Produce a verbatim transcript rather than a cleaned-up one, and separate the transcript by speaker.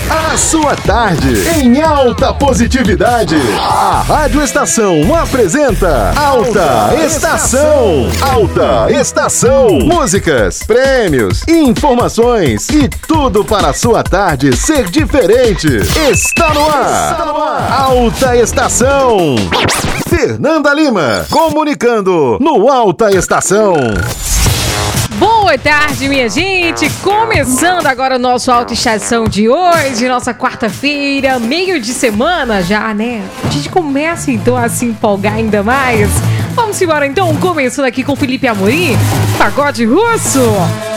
Speaker 1: A sua tarde em alta positividade. A Rádio Estação apresenta Alta Estação. Alta Estação. Músicas, prêmios, informações e tudo para a sua tarde ser diferente. Está no ar. Está no ar. Alta Estação. Fernanda Lima, comunicando no Alta Estação.
Speaker 2: Boa tarde, minha gente! Começando agora o nosso Alta Estação de hoje, nossa quarta-feira, meio de semana já, né? A gente começa então a se empolgar ainda mais. Vamos embora então, começando aqui com Felipe Amorim, Pagode Russo.